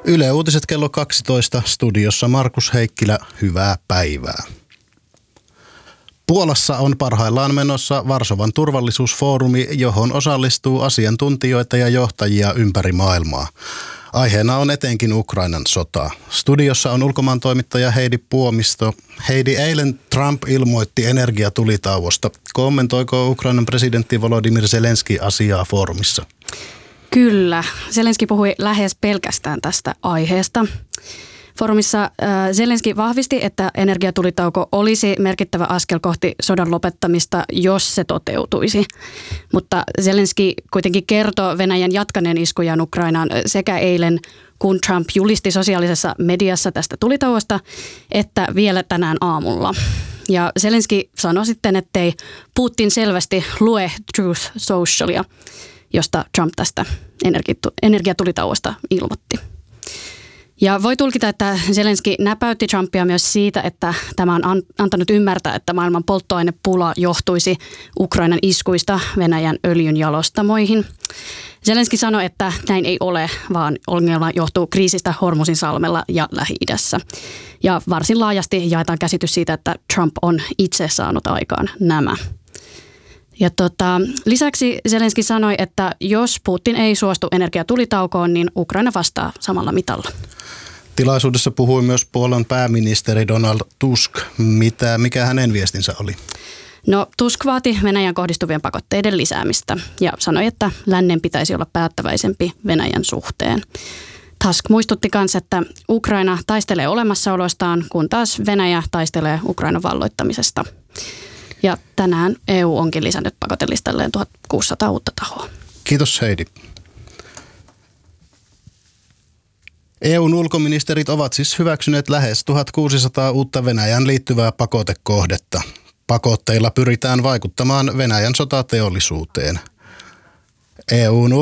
Yle Uutiset kello 12, studiossa Markus Heikkilä, hyvää päivää. Puolassa on parhaillaan menossa Varsovan turvallisuusfoorumi, johon osallistuu asiantuntijoita ja johtajia ympäri maailmaa. Aiheena on etenkin Ukrainan sota. Studiossa on ulkomaantoimittaja Heidi Puomisto. Heidi, eilen Trump ilmoitti energiatulitauosta. Kommentoiko Ukrainan presidentti Volodymyr Zelenski asiaa foorumissa? Kyllä. Zelenski puhui lähes pelkästään tästä aiheesta. Foorumissa Zelenski vahvisti, että energiatulitauko olisi merkittävä askel kohti sodan lopettamista, jos se toteutuisi. Mutta Zelenski kuitenkin kertoo Venäjän jatkaneen iskujaan Ukrainaan sekä eilen, kun Trump julisti sosiaalisessa mediassa tästä tulitauosta, että vielä tänään aamulla. Ja Zelenski sanoi sitten, ettei Putin selvästi lue Truth Socialia, josta Trump tästä energiatulitauosta ilmoitti. Ja voi tulkita, että Zelenski näpäytti Trumpia myös siitä, että tämä on antanut ymmärtää, että maailman polttoainepula johtuisi Ukrainan iskuista Venäjän öljynjalostamoihin. Zelenski sanoi, että näin ei ole, vaan ongelma johtuu kriisistä Hormuzin salmella ja Lähi-idässä. Ja varsin laajasti jaetaan käsitys siitä, että Trump on itse saanut aikaan nämä. Ja lisäksi Zelenski sanoi, että jos Putin ei suostu energiatulitaukoon, niin Ukraina vastaa samalla mitalla. Tilaisuudessa puhui myös Puolan pääministeri Donald Tusk. Mikä hänen viestinsä oli? No, Tusk vaati Venäjän kohdistuvien pakotteiden lisäämistä ja sanoi, että lännen pitäisi olla päättäväisempi Venäjän suhteen. Tusk muistutti myös, että Ukraina taistelee olemassaolostaan, kun taas Venäjä taistelee Ukrainan valloittamisesta. Ja tänään EU onkin lisännyt pakotelistalleen 1600 uutta tahoa. Kiitos Heidi. EUn ulkoministerit ovat siis hyväksyneet lähes 1600 uutta Venäjän liittyvää pakotekohdetta. Pakotteilla pyritään vaikuttamaan Venäjän sotateollisuuteen. EUn